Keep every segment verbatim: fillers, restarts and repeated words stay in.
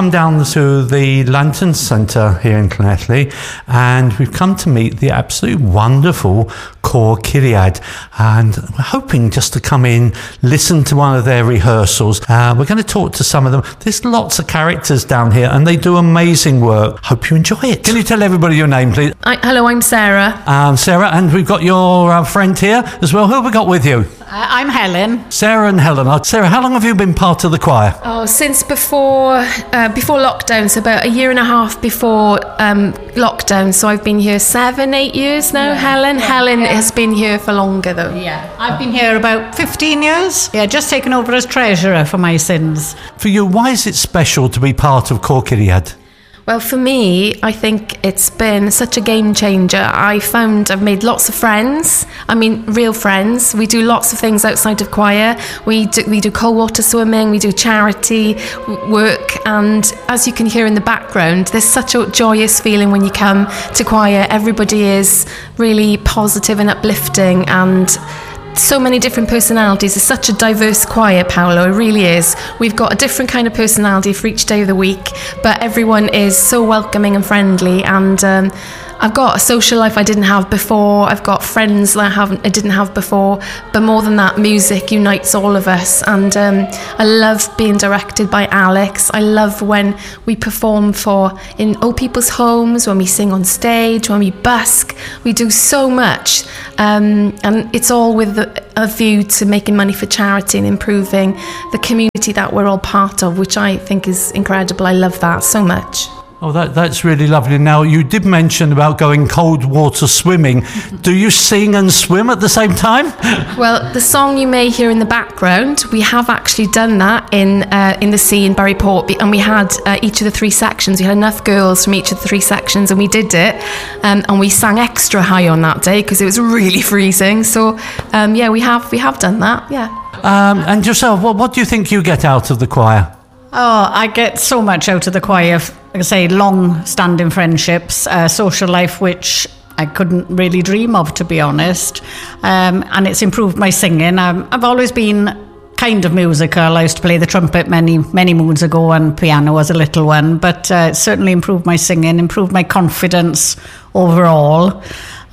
come down to the Lantern Centre here in Llanelli, and we've come to meet the absolutely wonderful Côr Curiad, and we're hoping just to come in, listen to one of their rehearsals. Uh, we're going to talk to some of them. There's lots of characters down here, and they do amazing work. Hope you enjoy it. Can you tell everybody your name, please? I, hello, I'm Sarah. Um, Sarah, and we've got your uh, friend here as well. Who have we got with you? Uh, I'm Helen. Sarah and Helen. Uh, Sarah, how long have you been part of the choir? Oh, since before uh, before lockdown, so about a year and a half before um, lockdown. So I've been here seven, eight years now. Yeah. Helen, yeah. Helen yeah. has been here for longer though. Yeah, I've been here about fifteen years. Yeah, just taken over as treasurer for my sins. For you, why is it special to be part of Côr Curiad? Well, for me, I think it's been such a game changer. I found I've made lots of friends. I mean, real friends. We do lots of things outside of choir. We do, we do cold water swimming, we do charity work, and as you can hear in the background, there's such a joyous feeling when you come to choir. Everybody is really positive and uplifting, and so many different personalities. It's such a diverse choir, Paolo, it really is. We've got a different kind of personality for each day of the week, but everyone is so welcoming and friendly, and um, I've got a social life I didn't have before. I've got friends that I haven't, I didn't have before, but more than that, music unites all of us, and um, I love being directed by Alex. I love when we perform for in old people's homes, when we sing on stage, when we busk. We do so much, um, and it's all with the, a view to making money for charity and improving the community that we're all part of, which I think is incredible. I love that so much. Oh, that that's really lovely. Now, you did mention about going cold water swimming. Do you sing and swim at the same time? Well, the song you may hear in the background, we have actually done that in uh, in the sea in Buryport, and we had uh, each of the three sections. We had enough girls from each of the three sections, and we did it, um, and we sang extra high on that day because it was really freezing. So, um, yeah, we have we have done that. Yeah. Um, and yourself, what what do you think you get out of the choir? Oh, I get so much out of the choir. Like I say, long-standing friendships, uh, social life, which I couldn't really dream of, to be honest. Um, and it's improved my singing. Um, I've always been kind of musical. I used to play the trumpet many, many moons ago, and piano as a little one. But uh, it certainly improved my singing, improved my confidence overall.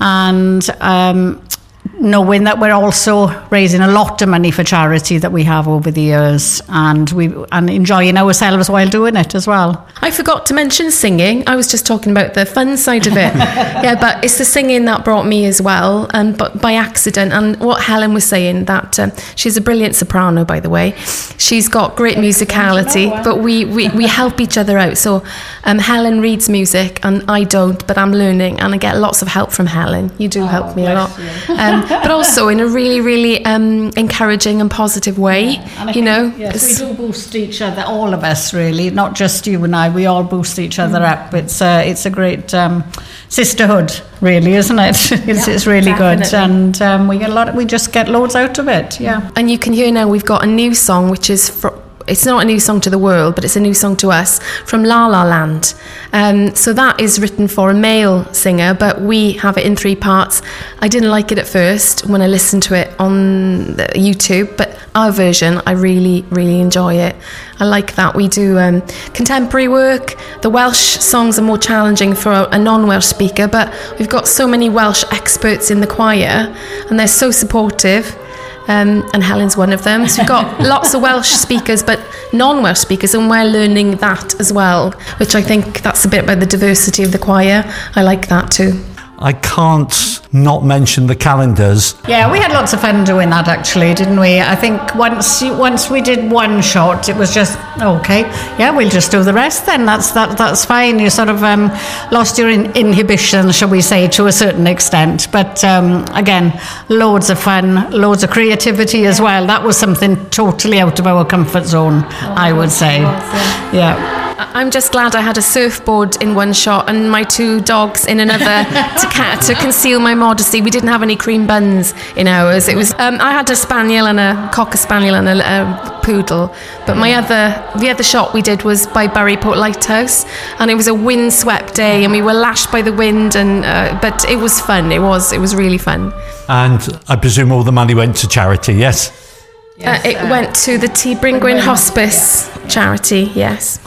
And um, knowing that we're also raising a lot of money for charity that we have over the years, and we and enjoying ourselves while doing it as well. I forgot to mention singing. I was just talking about the fun side of it. Yeah, but it's the singing that brought me as well, and um, but by accident. And what Helen was saying, that um, she's a brilliant soprano, by the way. She's got great musicality, but we, we, we help each other out. So um, Helen reads music and I don't, but I'm learning, and I get lots of help from Helen. You do oh, help me a lot. Um, but also in a really, really um, encouraging and positive way, yeah. you know. Yes, we do boost each other, all of us really, not just you and I. We all boost each other mm. up. It's a, it's a great um, sisterhood, really, isn't it? It's, yeah, it's really definitely. Good, and um, we get a lot. We just get loads out of it. Yeah. And you can hear now we've got a new song, which is for. It's not a new song to the world, but it's a new song to us, from La La Land. Um, so that is written for a male singer, but we have it in three parts. I didn't like it at first when I listened to it on YouTube, but our version, I really, really enjoy it. I like that. We do um, contemporary work. The Welsh songs are more challenging for a, a non-Welsh speaker, but we've got so many Welsh experts in the choir, and they're so supportive. Um, and Helen's one of them. So we've got lots of Welsh speakers, but non-Welsh speakers, and we're learning that as well, which I think that's a bit about the diversity of the choir. I like that too. I can't not mention the calendars. Yeah, we had lots of fun doing that, actually, didn't we? I think once once we did one shot, it was just, okay, yeah, we'll just do the rest then. That's that that's fine. You sort of um, lost your in- inhibition, shall we say, to a certain extent. But um, again, loads of fun, loads of creativity as well. That was something totally out of our comfort zone, oh, I would say. Awesome. Yeah. I'm just glad I had a surfboard in one shot and my two dogs in another to ca- to conceal my modesty. We didn't have any cream buns in ours. It was um, I had a spaniel and a cocker spaniel and a, a poodle. But my other the other shot we did was by Buryport Lighthouse, and it was a windswept day, and we were lashed by the wind. And uh, but it was fun. It was it was really fun. And I presume all the money went to charity. Yes. Yes uh, it uh, went to the T. Bringwyn Hospice yeah. charity. Yes.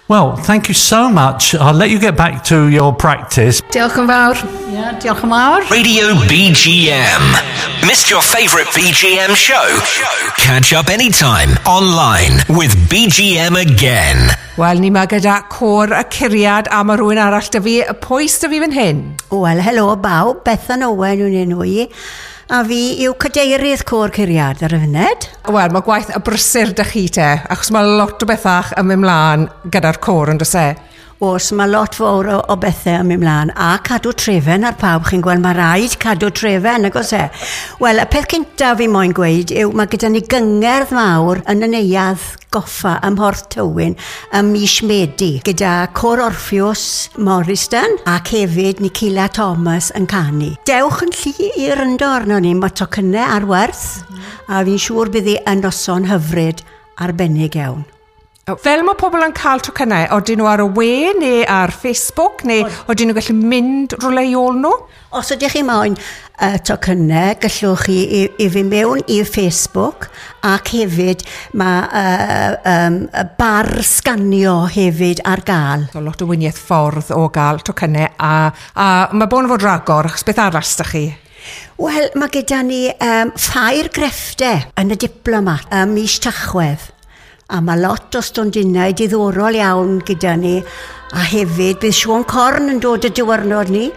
Well, thank you so much. I'll let you get back to your practice. Diolch yn fawr. Yeah, diolch yn fawr. Radio B G M. Missed your favourite B G M show? Catch up anytime online with B G M again. Wel, ni ma gyda cor y curiad a mae rhywun arall dy fi. Pwy dy fi fan hyn? Wel, helo bawb, Bethan Owen yw'n enw i. A fi yw cadeirydd cor curiad ar y funud. Wel, mae gwaith y brysur dy chi te, achos mae lot o bethach yn mynd mlaen gyda'r cor yn dys e. Os mae lot fawr o, o bethau yn mynd mlaen, a cadw trefen ar pawb, chi'n gweld mae rhaid cadw trefen, ag os e. Wel, y peth cyntaf fi moyn gweud yw mae gyda ni gyngerdd mawr yn y neuadd goffa ym Mhorth Tywyn ym mis Medi, gyda Cor Orpheus Morriston ac hefyd Nicola Thomas yn canu. Dewch yn lli i ryndo arno ni, mae tocynnau ar werth, a fi'n siŵr bydd hi yn noson hyfryd arbennig iawn. Fel mae pobl yn cael tocynnau, oedden nhw ar y we neu ar Facebook, neu oedden nhw gallu mynd rhywle i ôl nhw? Os ydych chi moyn uh, tocynnau, gallwch chi i, i fi mewn i Facebook, ac hefyd mae uh, um, bar sganio hefyd ar gael. So, lot o wyniaeth ffordd o gael tocynnau, a, a mae bon fod ragor, achos beth arall ydych chi? Wel, mae gyda ni um, ffair grefftau yn y diplomat ym mis Tachwedd. A mae lot o stondinau diddorol iawn gyda ni, a hefyd bydd Siôn Corn yn dod y diwrnod ni.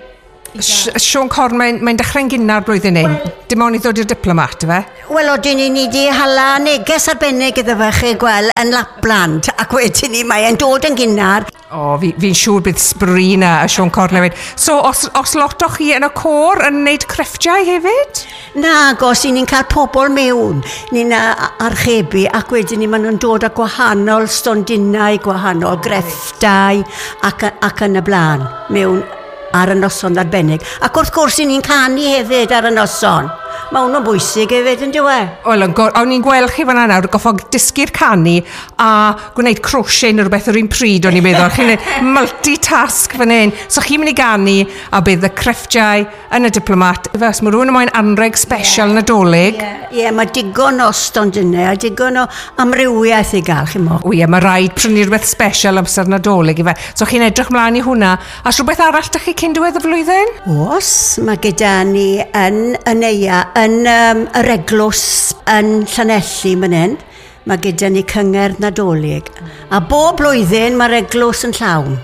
Siôn Corn, mae'n mae dechrau'n gynnar blwyddyn hyn. Dim ond i ddod i'r diplomat, fe? Wel, oedden ni ni di hala neges arbennig iddo fe chi gweld yn Lapland, ac wedyn ni mae'n dod yn gynnar. O, fi'n fi siŵr bydd sbrina a Siôn Corn hefyd. So, os, os lot o chi yn y cor yn neud crefftiau hefyd? Na, gos, ni'n cael pobl mewn. Ni'n archebu, ac wedyn ni maen nhw'n dod â gwahanol stondinau, gwahanol grefftau, ac, ac yn y blaen, mewn ar y noson arbennig. Ac wrth gwrs ni'n canu hefyd ar y noson. Mae hwnnw'n bwysig hefyd yn diwe. Wel, o'n i'n gweld chi fan nawr, goffo dysgu'r canu a gwneud crochet neu rhywbeth o'r un pryd o'n i'n meddwl. Chi'n gwneud multitask fan hyn. So chi'n mynd i ganu a bydd y crefftiau yn y diplomat. Fes, mae rhywun yn moyn anreg special yeah. Nadolig. Ie, yeah. yeah, mae digon o stondinau a digon o amrywiaeth i gael, chi'n mo. Ie, mae rhaid prynu rhywbeth special amser Nadolig i fe. So chi'n edrych mlaen i hwnna. A rhywbeth arall ydych chi cyn diwedd y flwyddyn? Os, mae gyda ni yn y neia, yn um, yr eglwys yn Llanelli man hyn, mae gyda ni cyngerdd Nadolig. A bob blwyddyn mae'r eglwys yn llawn.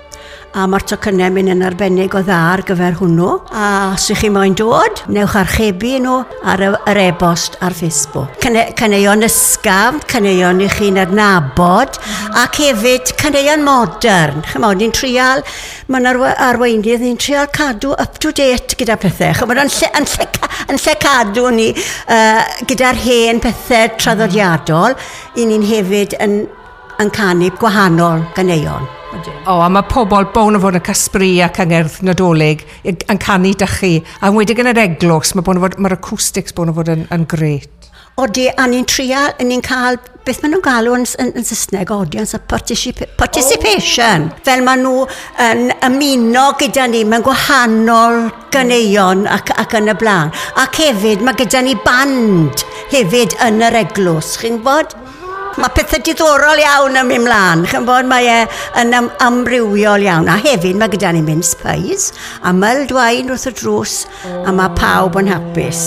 A mae'r tocynnau mynd yn arbennig o dda ar gyfer hwnnw. A os ych chi moyn dod, newch archebu nhw ar yr e-bost ar Facebook. Caneuon ysgafn, caneuon i chi'n adnabod, ac hefyd caneuon modern. Chymod, ni'n trial, mae'n arweinydd, ni'n trial cadw up to date gyda pethau. Chymod, yn lle, yn lle, yn lle cadw ni uh, gyda'r hen pethau traddodiadol, i ni'n hefyd yn, yn canu gwahanol ganeuon. O, a mae pobl bown o fod yn casbri a cyngerdd Nadolig yn canu dy chi. A wedi yn yr eglwys, mae'r mae acoustics bown o fod yn, yn gret. Odi, a ni'n trial, ni'n cael, beth maen nhw'n galw yn, yn, yn Saesneg, audience, participa participation. Oh. Fel maen nhw yn ymuno gyda ni, mae'n gwahanol ganeuon ac, ac yn y blaen. Ac hefyd, mae gyda ni band hefyd yn yr eglwys, chi'n bod? Mae pethau diddorol iawn yn mynd mlaen. Chi'n bod, mae e yn am, amrywiol iawn. A hefyd mae gyda ni mince pies, a myldwain wrth y drws, a mae pawb yn hapus.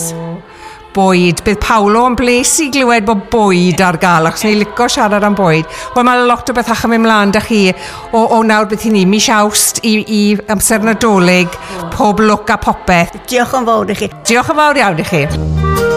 Bwyd. Bydd Paolo yn bles i glywed bod bwyd ar gael, achos ni licio siarad am bwyd. Wel, mae lot o bethach yn mynd mlaen dy chi o, o nawr beth i ni, mis Awst i, i amser Nadolig, pob look a popeth. Diolch yn fawr i chi. Diolch yn fawr iawn i chi.